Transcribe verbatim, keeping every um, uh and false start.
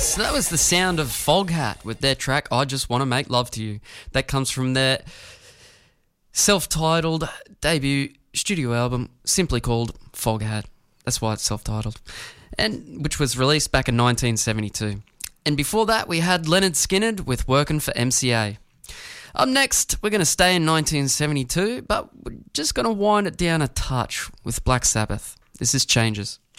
So that was the sound of Foghat with their track I Just Want to Make Love to You. That comes from their self-titled debut studio album, simply called Foghat. That's why it's self-titled, and which was released back in nineteen seventy-two. And before that, we had Leonard Skinner with Workin' for M C A. Up next, we're going to stay in nineteen seventy-two, but we're just going to wind it down a touch with Black Sabbath. This is Changes.